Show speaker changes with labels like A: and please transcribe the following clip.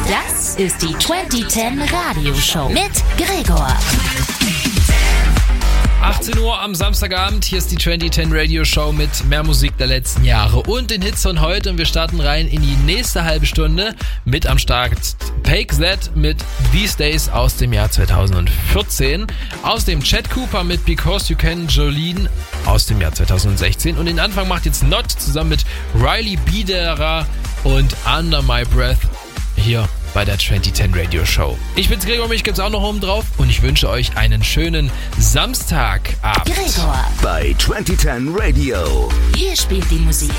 A: Das ist die 2010 Radioshow mit Gregor.
B: 18 Uhr am Samstagabend, hier ist die 2010 Radio Show mit mehr Musik der letzten Jahre und den Hits von heute. Und wir starten rein in die nächste halbe Stunde mit am Start Take That mit These Days aus dem Jahr 2014. Außerdem Chad Cooper mit Because You Can Jolene aus dem Jahr 2016. Und den Anfang macht jetzt Not zusammen mit Riley Biederer und Under My Breath hier bei der 2010 Radio Show. Ich bin's Gregor, mich gibt's auch noch oben drauf und ich wünsche euch einen schönen Samstagabend.
A: Gregor
C: bei 2010 Radio.
A: Hier spielt die Musik.